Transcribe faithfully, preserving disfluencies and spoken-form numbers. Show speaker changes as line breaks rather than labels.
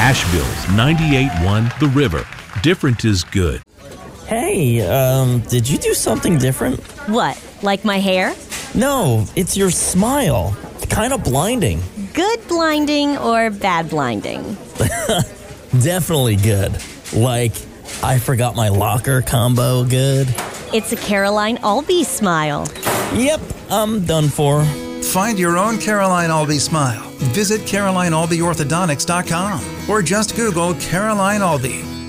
Asheville's ninety-eight point one The River. Different is good.
Hey, um, did you do something different?
What, like my hair?
No, it's your smile. Kind of blinding.
Good blinding or bad blinding?
Definitely good. Like, I forgot my locker combo good.
It's a Caroline Albee smile.
Yep, I'm done for.
Find your own Caroline Albee smile. Visit Caroline Albee Orthodontics dot com or just Google Caroline Albee.